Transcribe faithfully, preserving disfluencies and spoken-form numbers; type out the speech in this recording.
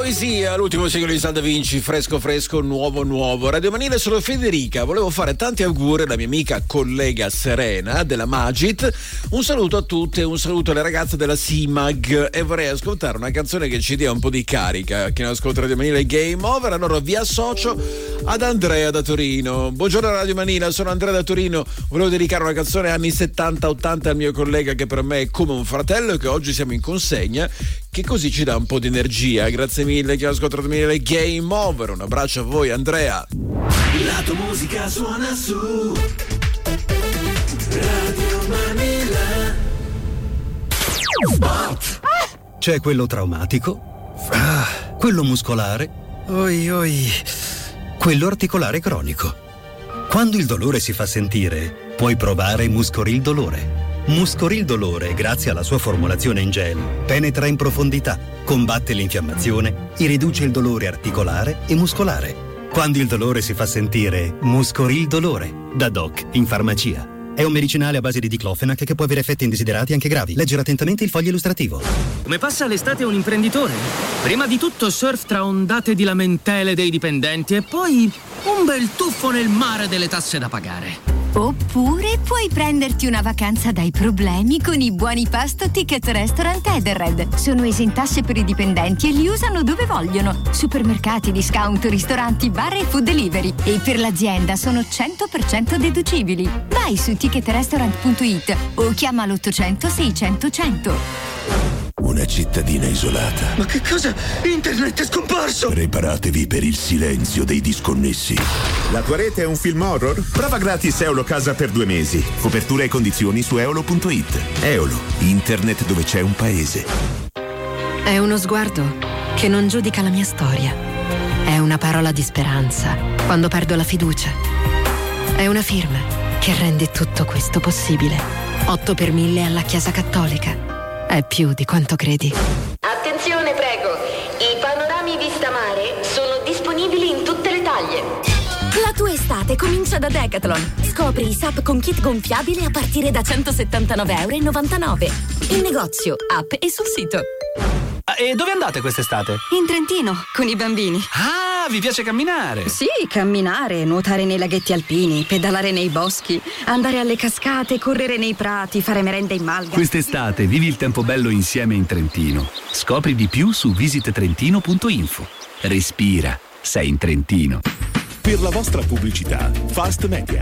Poesia, l'ultimo singolo di San Da Vinci, fresco fresco, nuovo nuovo. Radio Manile, sono Federica, volevo fare tanti auguri alla mia amica collega Serena della Magit. Un saluto a tutte, un saluto alle ragazze della SIMAG e vorrei ascoltare una canzone che ci dia un po' di carica. Chi non ascolta Radio Manile Game Over, allora vi associo ad Andrea da Torino. Buongiorno Radio Manile, sono Andrea da Torino. Volevo dedicare una canzone anni settanta ottanta al mio collega che per me è come un fratello e che oggi siamo in consegna, che così ci dà un po' di energia. Grazie mille che ascoltate il Game Over. Un abbraccio a voi Andrea. La tua musica suona su Radio Manila. Spot. C'è quello traumatico, ah, quello muscolare, oi oi, quello articolare cronico. Quando il dolore si fa sentire, puoi provare Muscoril Dolore. Muscoril Dolore, grazie alla sua formulazione in gel, penetra in profondità, combatte l'infiammazione e riduce il dolore articolare e muscolare. Quando il dolore si fa sentire, Muscoril Dolore, da Doc in farmacia. È un medicinale a base di diclofenac che può avere effetti indesiderati anche gravi. Leggere attentamente il foglio illustrativo. Come passa l'estate un imprenditore? Prima di tutto surf tra ondate di lamentele dei dipendenti e poi un bel tuffo nel mare delle tasse da pagare. Oppure puoi prenderti una vacanza dai problemi con i buoni pasto Ticket Restaurant Edenred. Sono esentasse per i dipendenti e li usano dove vogliono. Supermercati, discount, ristoranti, bar e food delivery. E per l'azienda sono cento per cento deducibili. Vai su ticket restaurant punto it o chiama l'ottocento seicento cento. Una cittadina isolata. Ma che cosa? Internet è scomparso! Preparatevi per il silenzio dei disconnessi. La tua rete è un film horror? Prova gratis Eolo Casa per due mesi. Copertura e condizioni su eolo punto it. Eolo, internet dove c'è un paese. È uno sguardo che non giudica la mia storia. È una parola di speranza quando perdo la fiducia. È una firma che rende tutto questo possibile. otto per mille alla Chiesa Cattolica. È più di quanto credi. Attenzione, prego. I panorami vista mare sono disponibili in tutte le taglie. La tua estate comincia da Decathlon. Scopri i S U P con kit gonfiabile a partire da centosettantanove virgola novantanove euro. In negozio, app e sul sito. E dove andate quest'estate? In Trentino, con i bambini. Ah, vi piace camminare? Sì, camminare, nuotare nei laghetti alpini, pedalare nei boschi, andare alle cascate, correre nei prati, fare merenda in malga. Quest'estate vivi il tempo bello insieme in Trentino. Scopri di più su visit trentino punto info. Respira, sei in Trentino. Per la vostra pubblicità, Fast Media.